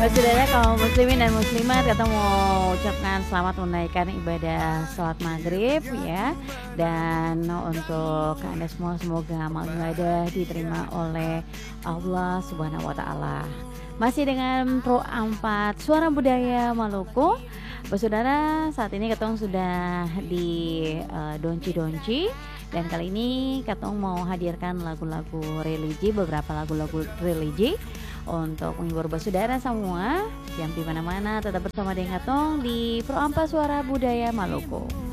Saudara kaum muslimin dan muslimat, kita mau ucapkan selamat menunaikan ibadah sholat maghrib ya. Dan untuk Anda semua, semoga amal ibadah diterima oleh Allah Subhanahu wa Ta'ala. Masih dengan Pro 4 Suara Budaya Maluku. Saudara, saat ini Ketong sudah di Donci-Donci. Dan kali ini Ketong mau hadirkan lagu-lagu religi, beberapa lagu-lagu religi untuk menghibur saudara semua yang di mana-mana. Tetap bersama dengan Ketong di Pro 4 Suara Budaya Maluku.